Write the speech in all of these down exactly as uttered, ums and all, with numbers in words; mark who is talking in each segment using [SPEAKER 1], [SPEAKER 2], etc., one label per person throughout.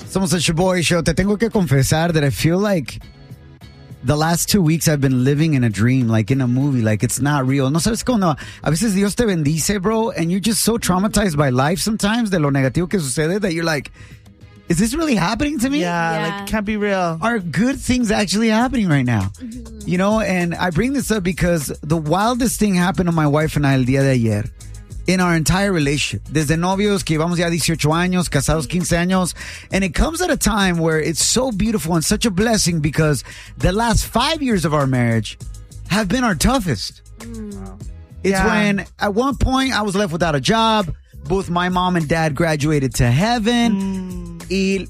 [SPEAKER 1] Somos el Shoboy Show. Te tengo que confesar that I feel like the last two weeks I've been living in a dream, like in a movie, like it's not real. No sabes cómo. A veces Dios te bendice, bro, and you're just so traumatized by life sometimes de lo negativo que sucede that you're like, is this really happening to me?
[SPEAKER 2] Yeah,
[SPEAKER 3] Yeah.
[SPEAKER 2] like, can't be real.
[SPEAKER 1] Are good things actually happening right now?
[SPEAKER 3] Mm-hmm.
[SPEAKER 1] You know, and I bring this up because the wildest thing happened to my wife and I el día de ayer. In our entire relationship. Desde novios que llevamos ya dieciocho años, casados quince años. And it comes at a time where it's so beautiful and such a blessing because the last five years of our marriage have been our toughest.
[SPEAKER 3] Mm.
[SPEAKER 1] It's
[SPEAKER 2] Yeah.
[SPEAKER 1] when at one point I was left without a job. Both my mom and dad graduated to heaven.
[SPEAKER 2] Mm.
[SPEAKER 1] Y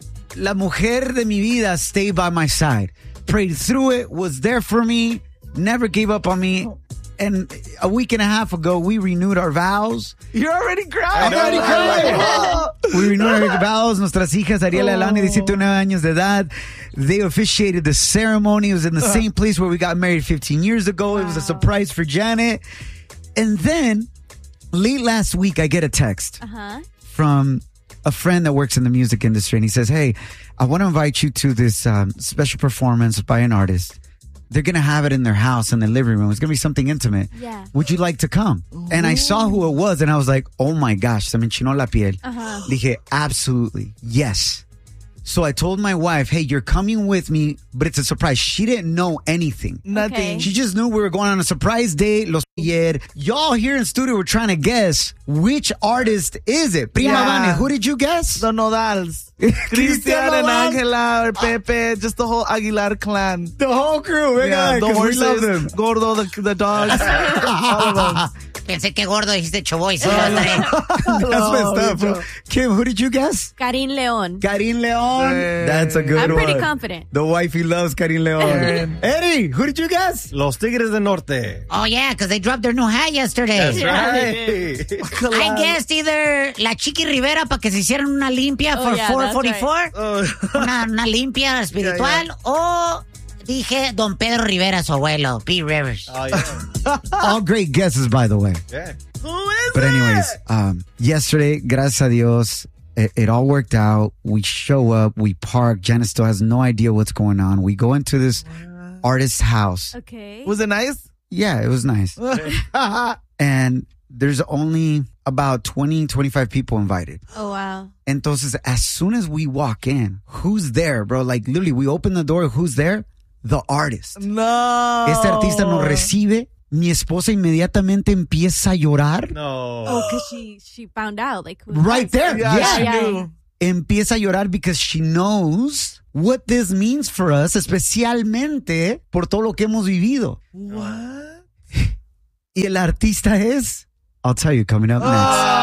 [SPEAKER 1] la mujer de mi vida stayed by my side. Prayed through it, was there for me, never gave up on me. And a week and a half ago, we renewed our vows.
[SPEAKER 2] You're already crying.
[SPEAKER 1] I'm already crying. We renewed our vows. Nuestras hijas, Ariela y Alani, diecisiete años de edad. They officiated the ceremony. It was in the same place where we got married fifteen years ago. It was a surprise for Janet. And then, late last week, I get a text
[SPEAKER 3] Uh-huh.
[SPEAKER 1] from a friend that works in the music industry. And he says, hey, I want to invite you to this um, special performance by an artist. They're going to have it in their house, in their living room. It's going to be something intimate.
[SPEAKER 3] Yeah.
[SPEAKER 1] Would you like to come? Ooh. And I saw who it was, and I was like, oh my gosh, se me enchinó la piel.
[SPEAKER 3] Uh-huh.
[SPEAKER 1] Dije, absolutely, yes. So I told my wife, hey, you're coming with me, but it's a surprise. She didn't know anything.
[SPEAKER 2] Nothing.
[SPEAKER 3] Okay.
[SPEAKER 1] She just knew we were going on a surprise date. Los ayer. Y'all here in studio were trying to guess which artist is it. Prima
[SPEAKER 2] Yeah.
[SPEAKER 1] Vane, who did you guess?
[SPEAKER 2] The Nodals. Christian and Angela, Pepe, just the whole Aguilar clan.
[SPEAKER 1] The whole crew. Venga,
[SPEAKER 2] Yeah, the
[SPEAKER 1] 'cause we love them.
[SPEAKER 2] horses, Gordo, the, the dogs, all of them.
[SPEAKER 4] Pensé que gordo dijiste Choboy. Sí,
[SPEAKER 1] That's messed up, bro. Kim, who did you guess?
[SPEAKER 3] Karin Leon.
[SPEAKER 1] Karin Leon.
[SPEAKER 2] Yeah.
[SPEAKER 1] That's a good
[SPEAKER 3] I'm
[SPEAKER 1] one.
[SPEAKER 3] pretty confident.
[SPEAKER 1] The wifey loves Karin Leon. Eddie, who did you guess?
[SPEAKER 5] Los Tigres del Norte.
[SPEAKER 4] Oh, yeah, because they dropped their new hat yesterday.
[SPEAKER 5] That's right.
[SPEAKER 4] I guessed either La Chiqui Rivera para que se hicieran una limpia
[SPEAKER 3] Oh,
[SPEAKER 4] for
[SPEAKER 3] yeah,
[SPEAKER 4] four
[SPEAKER 3] that's
[SPEAKER 4] forty-four.
[SPEAKER 5] Oh.
[SPEAKER 4] Una, una limpia espiritual. O dije Don Pedro Rivera, su abuelo, P. Rivers.
[SPEAKER 5] Oh, yeah.
[SPEAKER 1] All great guesses, by the way.
[SPEAKER 5] Yeah.
[SPEAKER 2] Who is
[SPEAKER 1] But
[SPEAKER 2] it?
[SPEAKER 1] anyways, um, yesterday, gracias a Dios, it, it all worked out. We show up, we park. Janice still has no idea what's going on. We go into this artist's house.
[SPEAKER 3] Okay.
[SPEAKER 2] Was it nice?
[SPEAKER 1] Yeah, it was nice. And there's only about twenty, twenty-five people invited.
[SPEAKER 3] Oh, wow.
[SPEAKER 1] Entonces, as soon as we walk in, who's there, bro? Like, literally, we open the door, who's there? The artist.
[SPEAKER 2] No.
[SPEAKER 1] Este artista nos recibe. Mi esposa inmediatamente empieza a llorar.
[SPEAKER 5] No.
[SPEAKER 3] Oh, because she, she found out. Like, who
[SPEAKER 1] Right
[SPEAKER 3] was
[SPEAKER 1] there.
[SPEAKER 3] it?
[SPEAKER 2] Yeah,
[SPEAKER 1] Yeah.
[SPEAKER 2] she
[SPEAKER 3] yeah,
[SPEAKER 2] knew.
[SPEAKER 1] Empieza a llorar because she knows what this means for us, especialmente por todo lo que hemos vivido.
[SPEAKER 2] What?
[SPEAKER 1] Y el artista es, I'll tell you coming up next.